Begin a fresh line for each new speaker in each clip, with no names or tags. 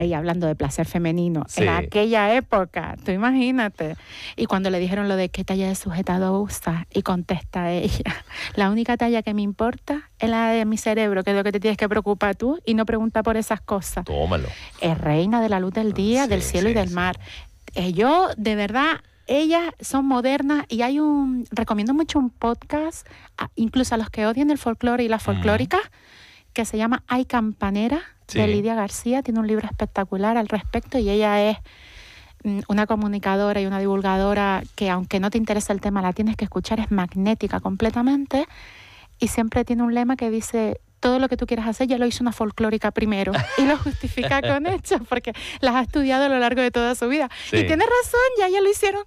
Y hablando de placer femenino,
Sí.
en aquella época, tú imagínate. Y cuando le dijeron lo de qué talla de sujetado usa, y contesta ella, la única talla que me importa es la de mi cerebro, que es lo que te tienes que preocupar tú, y no pregunta por esas cosas.
Tómalo.
Es reina de la luz del día, del cielo y del mar. Yo, de verdad, ellas son modernas y recomiendo mucho un podcast, incluso a los que odian el folclore y las folclóricas, que se llama Hay Campanera, de Lidia García. Tiene un libro espectacular al respecto y ella es una comunicadora y una divulgadora que, aunque no te interesa el tema, la tienes que escuchar, es magnética completamente y siempre tiene un lema que dice: todo lo que tú quieras hacer ya lo hizo una folclórica primero, y lo justifica con hechos porque las ha estudiado a lo largo de toda su vida.
Sí.
Y tiene razón, ya lo hicieron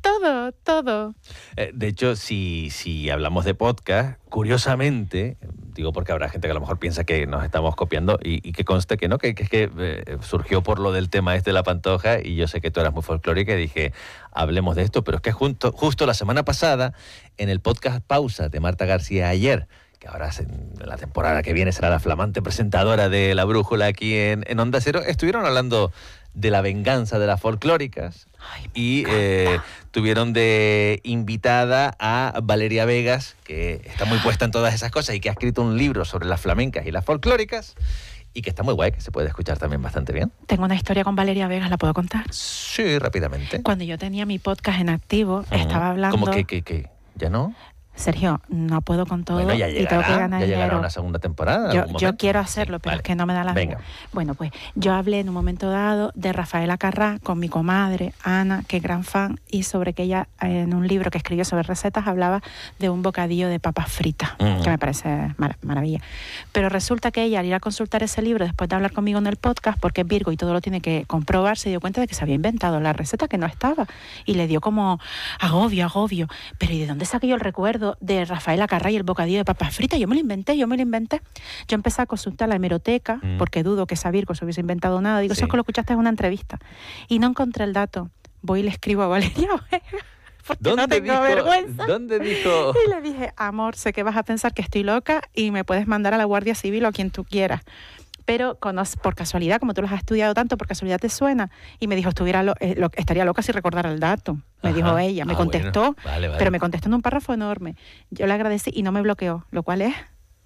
todo.
De hecho, si hablamos de podcast, curiosamente, digo porque habrá gente que a lo mejor piensa que nos estamos copiando y que conste que no, que surgió por lo del tema de la Pantoja, y yo sé que tú eras muy folclórica y dije, hablemos de esto, pero es que justo la semana pasada, en el podcast Pausa de Marta García Ayer, que ahora en la temporada que viene será la flamante presentadora de La Brújula aquí en Onda Cero, estuvieron hablando de la venganza de las folclóricas.
Ay,
y tuvieron de invitada a Valeria Vegas, que está muy puesta en todas esas cosas y que ha escrito un libro sobre las flamencas y las folclóricas, y que está muy guay, que se puede escuchar también bastante bien.
Tengo una historia con Valeria Vegas, ¿la puedo contar?
Sí, rápidamente.
Cuando yo tenía mi podcast en activo, estaba hablando...
¿Cómo que ya no?
Sergio, no puedo con todo,
Bueno, ya
y tengo que ganar
llegará
dinero.
una segunda temporada.
Yo quiero hacerlo, pero
vale.
es que no me da la
Venga.
vida. Bueno, pues yo hablé en un momento dado de Rafaela Carrá con mi comadre, Ana, que es gran fan, y sobre que ella, en un libro que escribió sobre recetas, hablaba de un bocadillo de papas fritas, que me parece maravilla. Pero resulta que ella, al ir a consultar ese libro, después de hablar conmigo en el podcast, porque es Virgo y todo lo tiene que comprobar, se dio cuenta de que se había inventado la receta, que no estaba, y le dio como agobio. Pero ¿y de dónde saqué yo el recuerdo de Rafaela Carrá y el bocadillo de papas fritas? Yo me lo inventé. Yo empecé a consultar la hemeroteca, porque dudo que esa Virgo se hubiese inventado nada. Digo, eso es que lo escuchaste en una entrevista. Y no encontré el dato. Voy y le escribo a Valeria Vega, porque no tengo vergüenza.
¿Dónde dijo?
Y le dije, amor, sé que vas a pensar que estoy loca y me puedes mandar a la Guardia Civil o a quien tú quieras. Pero por casualidad, como tú los has estudiado tanto, por casualidad te suena. Y me dijo, estaría loca si recordara el dato. Me dijo ella, me contestó,
bueno. Vale.
pero me contestó en un párrafo enorme. Yo le agradecí y no me bloqueó, lo cual es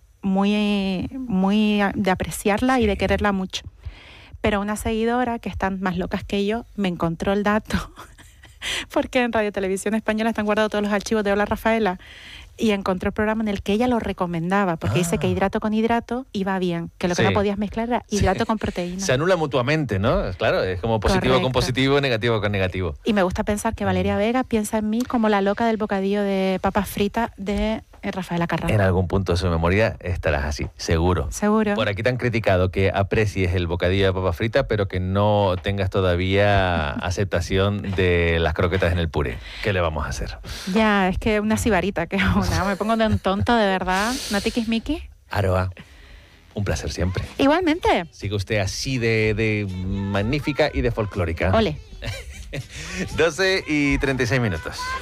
muy de apreciarla y de quererla mucho. Pero una seguidora, que están más locas que yo, me encontró el dato, porque en Radio Televisión Española están guardados todos los archivos de Hola Rafaela, y encontró el programa en el que ella lo recomendaba, porque dice que hidrato con hidrato iba bien, que lo que no podías mezclar era hidrato con proteína.
Se anula mutuamente, ¿no? Claro, es como positivo con positivo, negativo con negativo.
Y me gusta pensar que Valeria Vega piensa en mí como la loca del bocadillo de papas fritas de Rafaela Carrá.
En algún punto de su memoria estarás así, seguro. Por aquí te han criticado que aprecies el bocadillo de papas fritas, pero que no tengas todavía aceptación de las croquetas en el puré. ¿Qué le vamos a hacer?
Ya, es que una sibarita, que una, me pongo de un tonto, de verdad. ¿No tiquismiquis?
Aroa, un placer siempre.
Igualmente.
Sigue usted así de magnífica y de folclórica.
Ole.
12:36.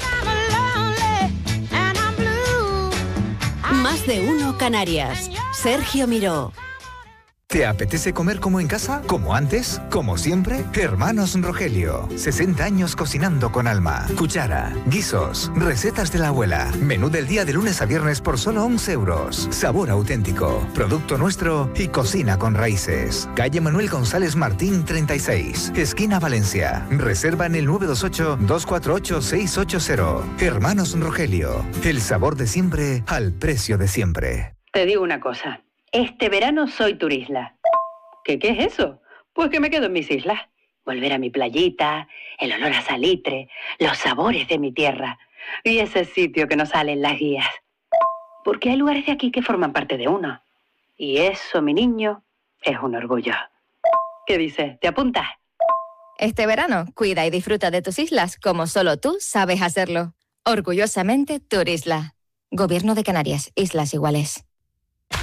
Más de uno Canarias. Sergio Miró.
¿Te apetece comer como en casa? ¿Como antes? ¿Como siempre? Hermanos Rogelio. 60 años cocinando con alma. Cuchara, guisos, recetas de la abuela. Menú del día de lunes a viernes por solo 11 euros. Sabor auténtico. Producto nuestro y cocina con raíces. Calle Manuel González Martín 36. Esquina Valencia. Reserva en el 928-248-680. Hermanos Rogelio. El sabor de siempre al precio de siempre.
Te digo una cosa. Este verano soy turisla. ¿Qué es eso? Pues que me quedo en mis islas. Volver a mi playita, el olor a salitre, los sabores de mi tierra y ese sitio que no sale en las guías. Porque hay lugares de aquí que forman parte de uno. Y eso, mi niño, es un orgullo. ¿Qué dices? ¿Te apuntas?
Este verano, cuida y disfruta de tus islas como solo tú sabes hacerlo. Orgullosamente Turisla. Gobierno de Canarias, Islas Iguales.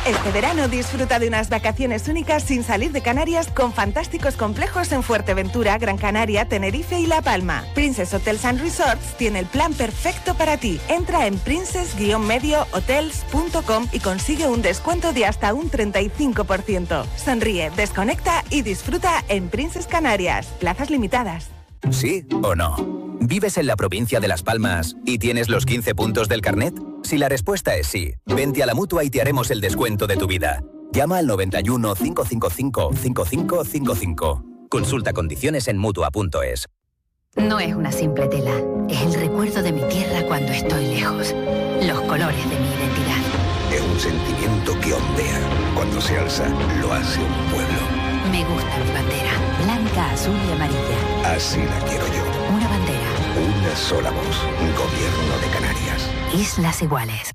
Este verano disfruta de unas vacaciones únicas sin salir de Canarias con fantásticos complejos en Fuerteventura, Gran Canaria, Tenerife y La Palma. Princess Hotels and Resorts tiene el plan perfecto para ti. Entra en princess-mediohotels.com y consigue un descuento de hasta un 35%. Sonríe, desconecta y disfruta en Princess Canarias. Plazas limitadas.
¿Sí o no? ¿Vives en la provincia de Las Palmas y tienes los 15 puntos del carnet? Si la respuesta es sí, vente a la Mutua y te haremos el descuento de tu vida. Llama al 91 555 5555. Consulta condiciones en Mutua.es.
No es una simple tela, es el recuerdo de mi tierra cuando estoy lejos. Los colores de mi identidad.
Es un sentimiento que ondea. Cuando se alza, lo hace un pueblo.
Me gusta mi bandera, blanca, azul y amarilla.
Así la quiero yo.
Una bandera.
Una sola voz. Gobierno de Canarias.
Islas Iguales.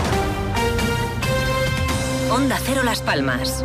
Onda Cero Las Palmas.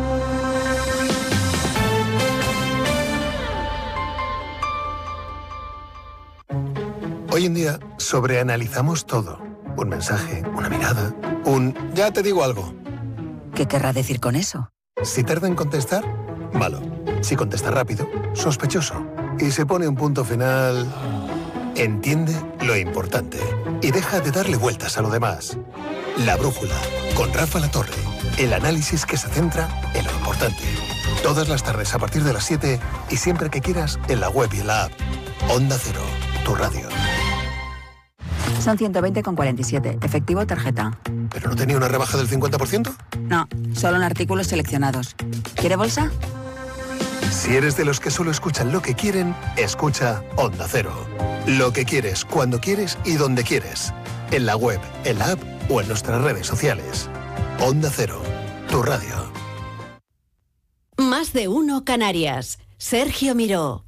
Hoy en día sobreanalizamos todo. Un mensaje, una mirada, ya te digo algo.
¿Qué querrá decir con eso?
Si tarda en contestar, malo. Si contesta rápido, sospechoso. Y se pone un punto final... Entiende lo importante y deja de darle vueltas a lo demás. La Brújula, con Rafa Latorre. El análisis que se centra en lo importante. Todas las tardes a partir de las 7 y siempre que quieras en la web y en la app. Onda Cero, tu radio.
Son 120,47. Efectivo tarjeta.
¿Pero no tenía una rebaja del 50%?
No, solo en artículos seleccionados. ¿Quiere bolsa?
Si eres de los que solo escuchan lo que quieren, escucha Onda Cero. Lo que quieres, cuando quieres y donde quieres. En la web, en la app o en nuestras redes sociales. Onda Cero, tu radio.
Más de uno Canarias. Sergio Miró.